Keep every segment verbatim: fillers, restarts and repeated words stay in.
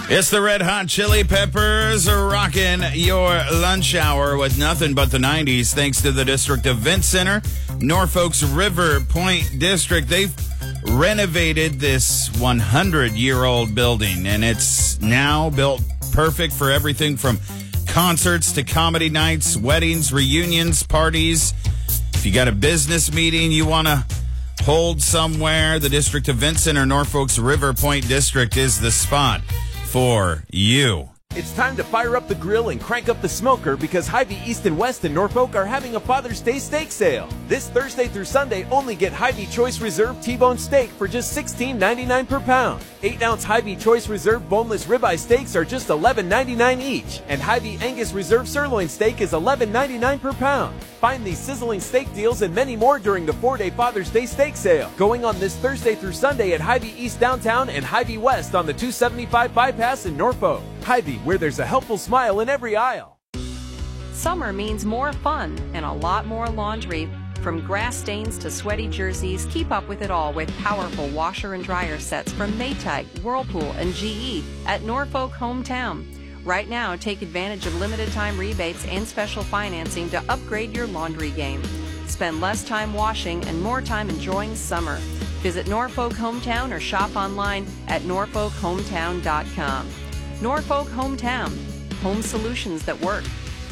It's the Red Hot Chili Peppers rocking your lunch hour with nothing but the nineties thanks to the District Event Center, Norfolk's River Point District. They've renovated this one hundred year old building, and it's now built perfect for everything from concerts to comedy nights, weddings, reunions, parties. If you got a business meeting you want to hold somewhere, the District Event Center, Norfolk's River Point District is the spot for you. It's time to fire up the grill and crank up the smoker because Hy-Vee East and West in Norfolk are having a Father's Day steak sale. This Thursday through Sunday, only get Hy-Vee Choice Reserve T-Bone steak for just sixteen ninety-nine per pound. eight ounce Hy-Vee Choice Reserve boneless ribeye steaks are just eleven ninety-nine each, and Hy-Vee Angus Reserve sirloin steak is eleven ninety-nine per pound. Find these sizzling steak deals and many more during the four day Father's Day steak sale, going on this Thursday through Sunday at Hy-Vee East downtown and Hy-Vee West on the two seventy-five bypass in Norfolk. Hy-Vee, where there's a helpful smile in every aisle. Summer means more fun and a lot more laundry. From grass stains to sweaty jerseys, keep up with it all with powerful washer and dryer sets from Maytag, Whirlpool, and G E at Norfolk Hometown. Right now, take advantage of limited time rebates and special financing to upgrade your laundry game. Spend less time washing and more time enjoying summer. Visit Norfolk Hometown or shop online at norfolk hometown dot com. Norfolk Hometown, home solutions that work.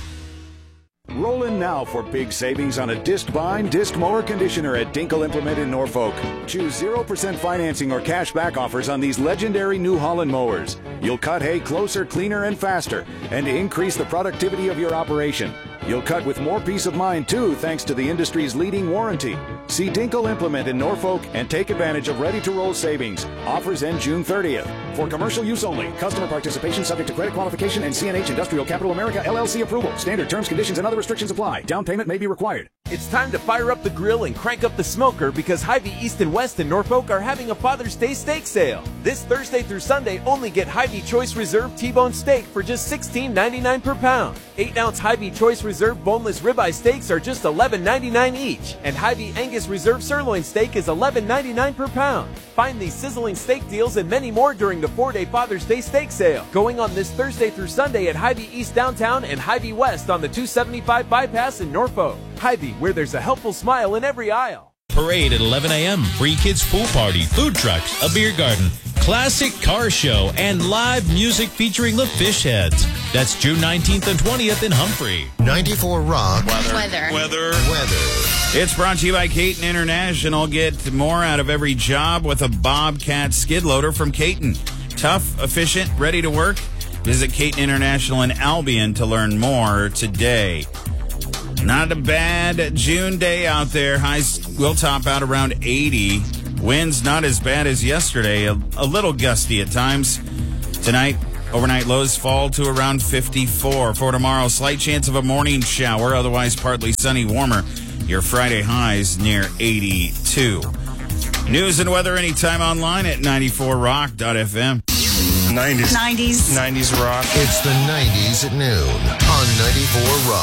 Roll in now for big savings on a disc bind, disc mower conditioner at Dinkle Implement in Norfolk. Choose zero percent financing or cash back offers on these legendary New Holland mowers. You'll cut hay closer, cleaner, and faster, and increase the productivity of your operation. You'll cut with more peace of mind, too, thanks to the industry's leading warranty. See Dinkle Implement in Norfolk and take advantage of ready-to-roll savings. Offers end June thirtieth. For commercial use only. Customer participation subject to credit qualification and C N H Industrial Capital America L L C approval. Standard terms, conditions, and other restrictions apply. Down payment may be required. It's time to fire up the grill and crank up the smoker because Hy-Vee East and West in Norfolk are having a Father's Day steak sale. This Thursday through Sunday, only get Hy-Vee Choice Reserve T-Bone steak for just sixteen ninety-nine per pound. eight ounce Hy-Vee Choice Reserve boneless ribeye steaks are just eleven ninety-nine each, and Hy-Vee Angus Reserve sirloin steak is eleven ninety-nine per pound. Find these sizzling steak deals and many more during the four day Father's Day steak sale, going on this Thursday through Sunday at Hy-Vee East downtown and Hy-Vee West on the two seventy-five bypass in Norfolk. Hy-Vee, where there's a helpful smile in every aisle. Parade at eleven a m, free kids pool party, food trucks, a beer garden, classic car show, and live music featuring the Fish Heads. That's June nineteenth and twentieth in Humphrey. ninety-four Rock. Weather. Weather. Weather. Weather. It's brought to you by Caton International. Get more out of every job with a Bobcat skid loader from Caton. Tough, efficient, ready to work. Visit Caton International in Albion to learn more today. Not a bad June day out there. Highs will top out around eighty. Winds not as bad as yesterday. A, a little gusty at times. Tonight, overnight lows fall to around fifty-four. For tomorrow, slight chance of a morning shower. Otherwise, partly sunny, warmer. Your Friday highs near eighty-two. News and weather anytime online at ninety-four rock dot f m. nineties. nineties. nineties rock. It's the nineties at noon on ninety-four Rock.